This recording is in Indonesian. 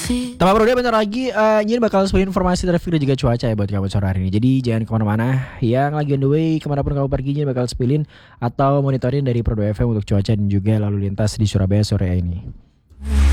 Tambah bro, dia bentar lagi Nyin bakal sebuah informasi traffic dan juga cuaca ya buat kamu sore hari ini. Jadi jangan kemana-mana. Yang lagi on the way kemanapun kamu pergi, Nyin bakal spillin atau monitorin dari Pro 2 FM untuk cuaca dan juga lalu lintas di Surabaya sore ini.